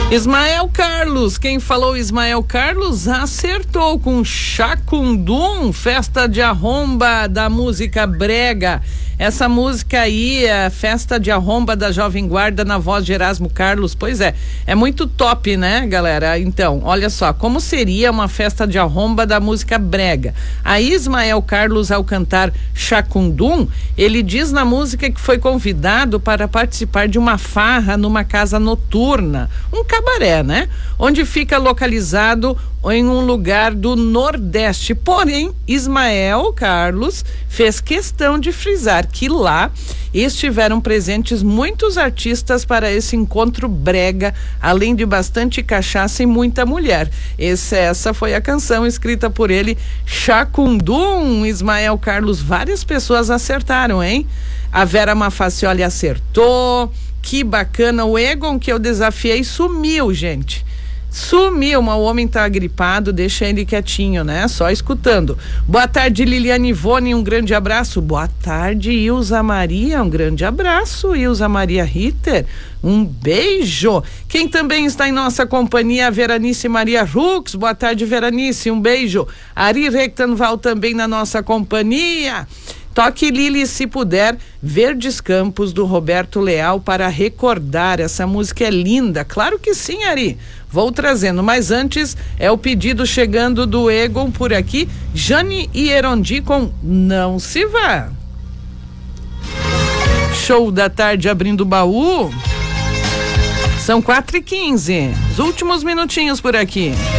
Ismael Carlos, quem falou Ismael Carlos acertou com Chacundum, festa de arromba da música brega. Essa música aí é Festa de Arromba da Jovem Guarda na voz de Erasmo Carlos. Pois é muito top, né, galera? Então, olha só, como seria uma festa de arromba da música brega? Aí Ismael Carlos, ao cantar Chacundum, ele diz na música que foi convidado para participar de uma farra numa casa noturna, um cabaré, né? Onde fica localizado em um lugar do Nordeste. Porém, Ismael Carlos fez questão de frisar que lá estiveram presentes muitos artistas para esse encontro brega, além de bastante cachaça e muita mulher. Essa foi a canção escrita por ele, Chacundum. Ismael Carlos, várias pessoas acertaram, hein? A Vera Mafacioli acertou, que bacana. O Egon, que eu desafiei, sumiu, gente. Sumiu, mas o homem tá gripado, deixa ele quietinho, né? Só escutando. Boa tarde, Liliane Ivone, um grande abraço. Boa tarde, Ilza Maria, um grande abraço. Ilza Maria Ritter, um beijo. Quem também está em nossa companhia, a Veranice Maria Rux. Boa tarde, Veranice, um beijo. Ari Rectanval também na nossa companhia. Toque, Lili, se puder, Verdes Campos, do Roberto Leal, para recordar. Essa música é linda. Claro que sim, Ari. Vou trazendo, mas antes é o pedido chegando do Egon por aqui. Jane e Erondi com Não Se Vá. Show da tarde abrindo o baú. São 4h15. Os últimos minutinhos por aqui.